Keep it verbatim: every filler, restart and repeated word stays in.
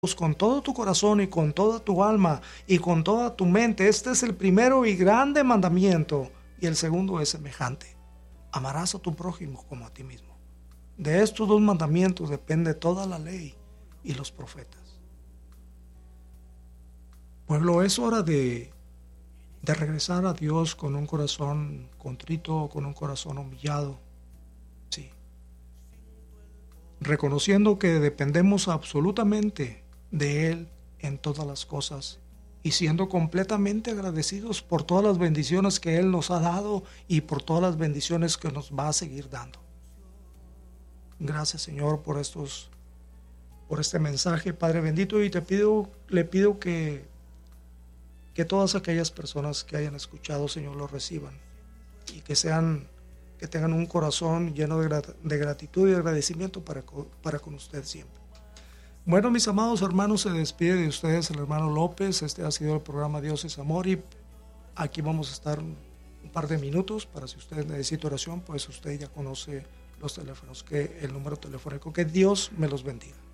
con todo tu corazón y con toda tu alma y con toda tu mente. Este es el primero y grande mandamiento, y el segundo es semejante: amarás a tu prójimo como a ti mismo. De estos dos mandamientos depende toda la ley y los profetas. Pueblo, es hora de, de regresar a Dios con un corazón contrito, con un corazón humillado. Sí. Reconociendo que dependemos absolutamente de Él en todas las cosas, y siendo completamente agradecidos por todas las bendiciones que Él nos ha dado y por todas las bendiciones que nos va a seguir dando. Gracias, Señor, por estos, por este mensaje, Padre bendito, y te pido, le pido que, que todas aquellas personas que hayan escuchado, Señor, lo reciban, y que sean, que tengan un corazón lleno de, grat, de gratitud y agradecimiento para, para con usted siempre. Bueno, mis amados hermanos, se despide de ustedes el hermano López. Este ha sido el programa Dios es Amor, y aquí vamos a estar un, un par de minutos para, si usted necesita oración, pues usted ya conoce los teléfonos, que el número telefónico. Que Dios me los bendiga.